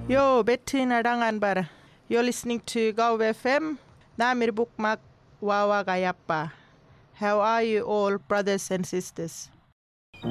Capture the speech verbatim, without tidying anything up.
Yo, Betty Nadangan Bar. You're listening to Go F M. Namir Bukmak Wawa Gayappa. How are you all, brothers and sisters?